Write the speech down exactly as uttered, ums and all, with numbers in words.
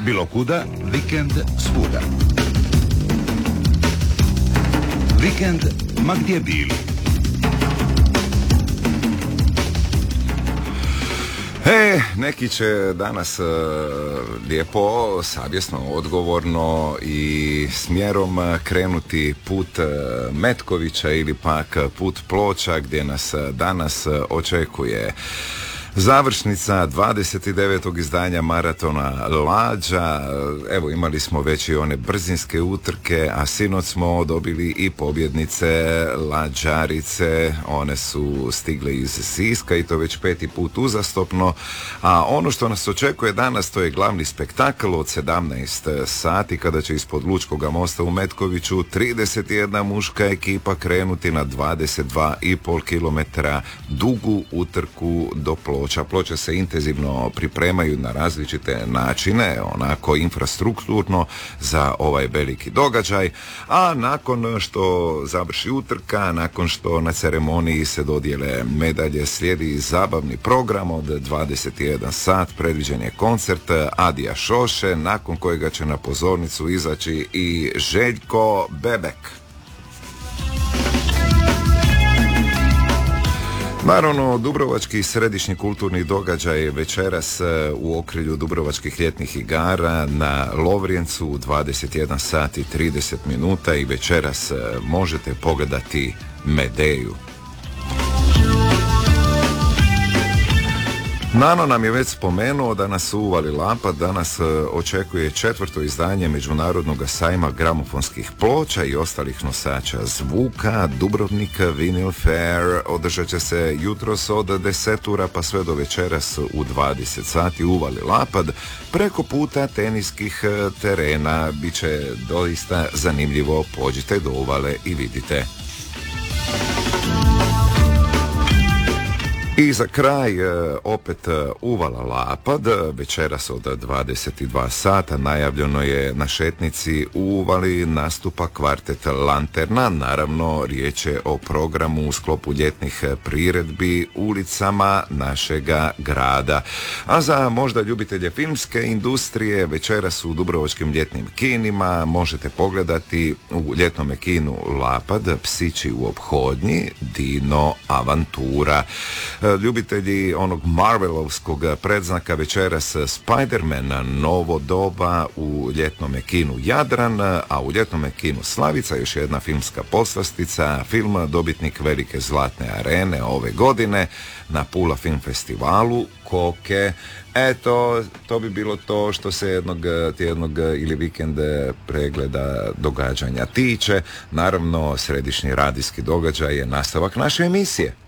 Bilo kuda, vikend svuda. Vikend ma gdje bili. E, neki će danas e, lijepo, savjesno, odgovorno i smjerom krenuti put e, Metkovića ili pak put Ploča gdje nas danas očekuje završnica dvadeset devetog izdanja maratona Lađa. Evo, imali smo već i one brzinske utrke, a sinoć smo dobili i pobjednice Lađarice. One su stigle iz Siska i to već peti put uzastopno. A ono što nas očekuje danas, to je glavni spektakl od sedamnaest sati, kada će ispod Lučkoga mosta u Metkoviću trideset jedna muška ekipa krenuti na dvadeset dva i pol kilometra dugu utrku do Ploča. Ploče se intenzivno pripremaju na različite načine, onako infrastrukturno, za ovaj veliki događaj, a nakon što završi utrka, nakon što na ceremoniji se dodijele medalje, slijedi zabavni program od dvadeset jedan sat, predviđen je koncert Adija Šoše, nakon kojega će na pozornicu izaći i Željko Bebek. Naravno, Dubrovački središnji kulturni događaj večeras u okrilju Dubrovačkih ljetnih igara na Lovrijencu u dvadeset jedan sat i trideset minuta i večeras možete pogledati Medeju. Nano nam je već spomenuo da nas uvali lapad, danas očekuje četvrto izdanje Međunarodnog sajma gramofonskih ploča i ostalih nosača zvuka. Dubrovnik Vinyl Fair održat će se jutros od deset ura pa sve do večeras u dvadeset sati. Uvali lapad preko puta teniskih terena. Biće doista zanimljivo, pođite do uvale i vidite. I za kraj opet uvala lapad, večeras od dvadeset dva sata najavljeno je na šetnici u uvali nastupa kvartet Lanterna, naravno riječ je o programu u sklopu ljetnih priredbi ulicama našega grada. A za možda ljubitelje filmske industrije večeras u Dubrovačkim ljetnim kinima možete pogledati u ljetnome kinu Lapad, Psići u ophodnji, Dino Avantura. Ljubitelji onog Marvelovskog predznaka večeras Spider-Man Novo doba u ljetnome kinu Jadran, a u ljetnome kinu Slavica još jedna filmska poslastica, film dobitnik velike zlatne arene ove godine na Pula Film Festivalu Koke. Eto, to bi bilo to što se jednog tjednog ili vikend pregleda događanja tiče. Naravno, središnji radijski događaj je nastavak naše emisije.